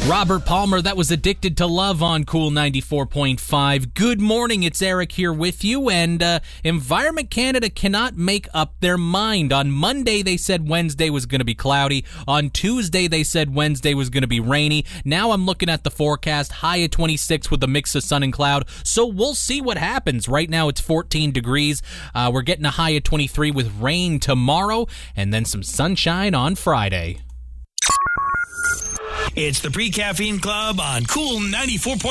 Robert Palmer, that was Addicted to Love on Cool 94.5. Good morning, it's Eric here with you, and Environment Canada cannot make up their mind. On Monday, they said Wednesday was going to be cloudy. On Tuesday, they said Wednesday was going to be rainy. Now I'm looking at the forecast, high of 26 with a mix of sun and cloud, so we'll see what happens. Right now, it's 14 degrees. We're getting a high of 23 with rain tomorrow, and then some sunshine on Friday. It's the Pre-Caffeine Club on Cool 94.5.